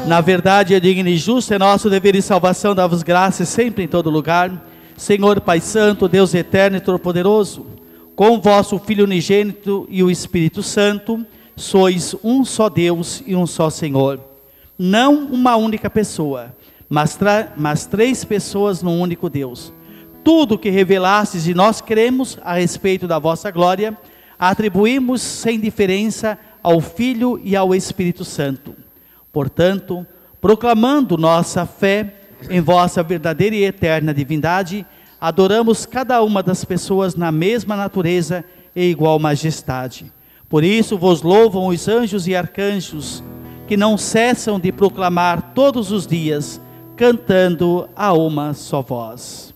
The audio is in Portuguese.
Na verdade, é digno e justo, é nosso dever e salvação dar-vos graças sempre em todo lugar. Senhor Pai Santo, Deus eterno e todo-poderoso, com o vosso Filho unigênito e o Espírito Santo, sois um só Deus e um só Senhor. Não uma única pessoa, mas três pessoas num único Deus. Tudo que revelastes e nós cremos a respeito da vossa glória, atribuímos sem diferença ao Filho e ao Espírito Santo. Portanto, proclamando nossa fé em vossa verdadeira e eterna divindade, adoramos cada uma das pessoas na mesma natureza e igual majestade. Por isso vos louvam os anjos e arcanjos, que não cessam de proclamar todos os dias, cantando a uma só voz.